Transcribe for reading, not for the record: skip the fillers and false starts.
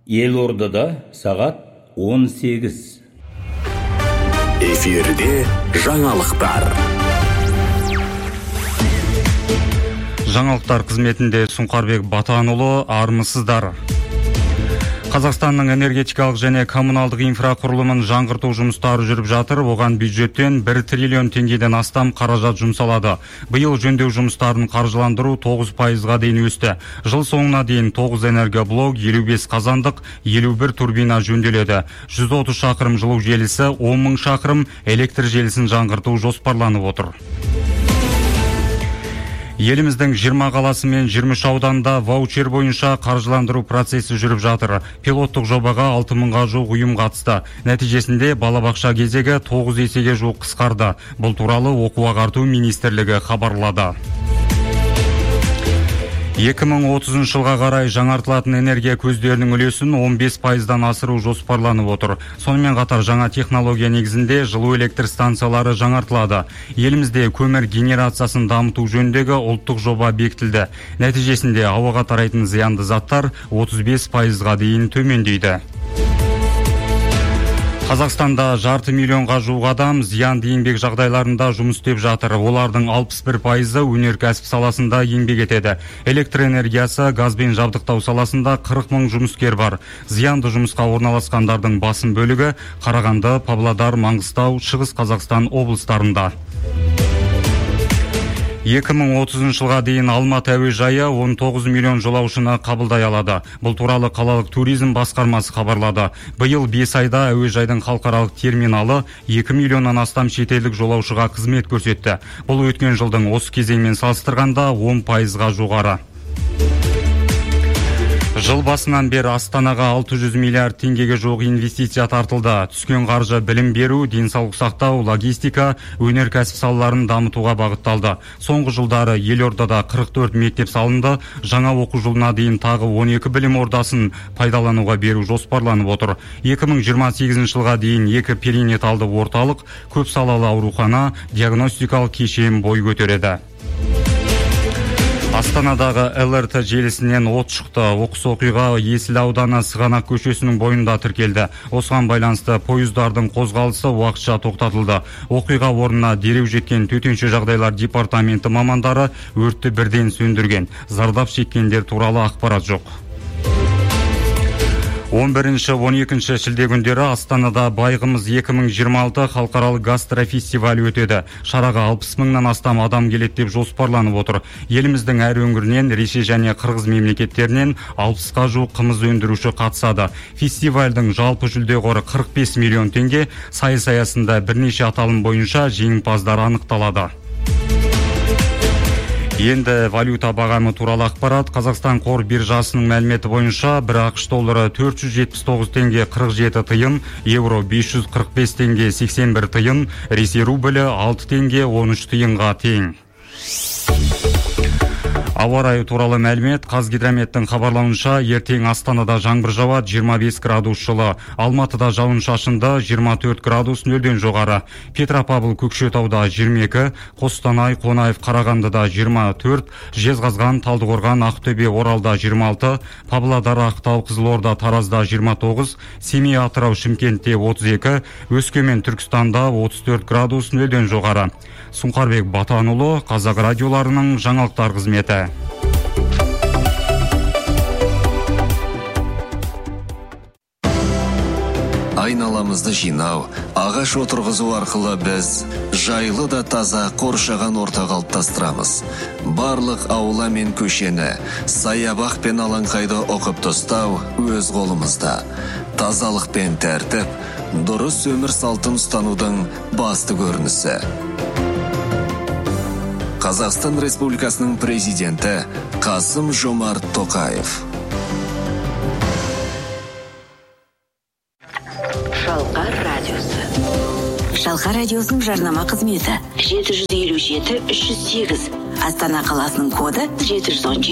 Елордада сағат 18. Эфирде жаңалықтар. Жаңалықтар қызметінде Сұңқарбек Батанұлы, армысыздар. Қазақстанның энергетикалық және коммуналдық инфрақұрылымын жаңғырту жұмыстары жүріп жатыр. Оған бюджеттен 1 триллион теңгеден астам қаражат жұмсалады. Биыл жөндеу жұмыстарын қаржыландыру 9%-ға дейін өсті. Жыл соңына дейін 9 энергоблок, 55 қазандық, 51 турбина жөнделеді. 130 шақырым жылу желісі, 10 мың шақырым электр желісін жаңғырту жоспарланып отыр. Еліміздің 20 қаласы мен 23 ауданында ваучер бойынша қаржыландыру процесі жүріп жатыр. Пилоттық жобаға 6 мыңға жуық ұйым қатысты. Нәтижесінде балабақша кезегі 9 есеге жуық қысқарды. Бұл туралы оқу-ағарту министрлігі хабарлады. 2030 жылға қарай жаңартылатын энергия көздерінің үлесін 15%-дан асыру жоспарланып отыр. Сонымен қатар жаңа технология негізінде жылу электр станциялары жаңартылады. Елімізде көмір генерациясын дамыту жөніндегі ұлттық жоба бекітілді. Нәтижесінде ауаға тарайтын зиянды заттар 35%-ға дейін төмендейді. Қазақстанда 500 миллионға жуық адам зиянды еңбек жағдайларында жұмыс істеп жатыр. Олардың 61%-ы өнеркәсіп саласында еңбек етеді. Электр энергиясы, газбен жабдықтау саласында 40 мың жұмыскер бар. Зиянды жұмысқа орналасқандардың басым бөлігі Қарағанды, Павлодар, Маңғыстау, Шығыс Қазақстан облыстарында. 2030 жылға дейін Алматы әуежайы 19 миллион жолаушыны қабылдай алады. Бұл туралы қалалық туризм басқармасы хабарлады. Биыл 5 айда әуежайдың халықаралық терминалы 2 миллионнан астам шетелдік жолаушыға қызмет көрсетті. Бұл өткен жылдың осы кезеңмен салыстырғанда 10%-ға жоғары. Жыл басынан бері Астанаға 600 миллиард теңгеге жуық инвестиция тартылды. Түскен қаржы білім беру, денсаулық сақтау, логистика, өнеркәсіп салаларын дамытуға бағытталды. Соңғы жылдары елордада 44 мектеп салынды. Жаңа оқу жылына дейін тағы 12 білім ордасын пайдалануға беру жоспарланып отыр. 2028 жылға дейін 2 перинаталды орталық, көп салалы аурухана, диагностикалық кешен бой көтереді. Астанадағы ЛРТ желісінен от шықты. Оқыс оқиға Есіл ауданы Сығанақ көшесінің бойында тіркелді. Осыған байланысты пойыздардың қозғалысы уақытша тоқтатылды. Оқиға орнына дереу жеткен төтенше жағдайлар департаменті мамандары өртті бірден сөндірген. Зардап шеккендер туралы ақпарат жоқ. 11-12 шілде күндері Астанада Байғымыз 2026 халықаралық гастрofestivалі өтеді. Шараға 60 мыңнан астам адам келеді деп жоспарланып отыр. Еліміздің әр өңірінен, Ресей және Қырғыз мемлекеттерінен 60-қа жуық қымыз өндіруші қатысады. Фестивальдің жалпы жүлде қоры 45 миллион теңге. Сайыс аясында бірнеше аталым бойынша жеңімпаздар анықталады. Енді валюта бағамы туралы ақпарат. Қазақстан қор биржасының мәліметі бойынша бір ақш доллары 479 теңге 47 тиын, евро 545 теңге 81 тиын, Ресей рублі 6 теңге 13 тиынға тең. Ауа райы туралы мәлімет. Қазгидрометтің хабарлауынша ертең Астанада жаңбыр жауады, 25 градус жылы. Алматыда жауын шашынды, 24 градус нөлден жоғары. Петропавл Көкшетауда 22, Қостанай, Қонаев, Қарағандыда 24, Жезқазған, Талдықорған, Ақтөбе, Оралда 26, Павлодар, Ақтау, Қызылорда, Таразда 29, Семей, Атырау, Шымкентте 32, Өскемен, Түркістанда 34 градус нөлден жоғары. Сұңқарбек Батанұлы, Қазақ радиоларының жаңалықтар қызметі. Айналамызды жинау, ағаш отырғызу арқылы біз жайлы да таза қоршаған орта қалыптастырамыз. Барлық аула мен көшені, саябақ пен алаңқайды оқып тастау өз қолымызда. Тазалық пен тәртіп, дұрыс өмір салтын ұстанудың басты көрінісі. Қазақстан Республикасының президенті Қасым-Жомарт Тоқаев. Шалқар радиосы. Шалқар радиосының жарнама қызметі 757-308. Астана қаласының коды 717.